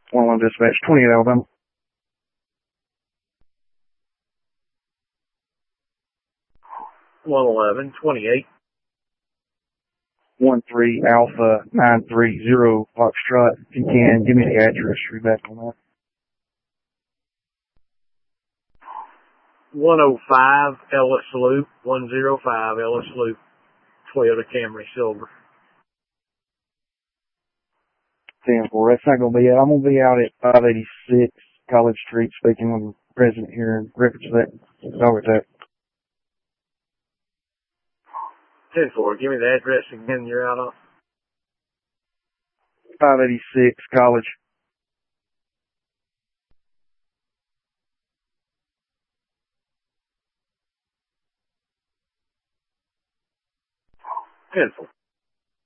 1-1 dispatch, 28 Alabama. 111-28. 13 Alpha 930 Foxtrot. If you can, give me the address. Read back on that. 105 Ellis Loop. 105 Ellis Loop. Toyota Camry Silver. 10-4. That's not going to be it. I'm going to be out at 586 College Street speaking with the president here in records of that dog attack. 10-4. Give me the address again you're out of. 586 College. 10-4.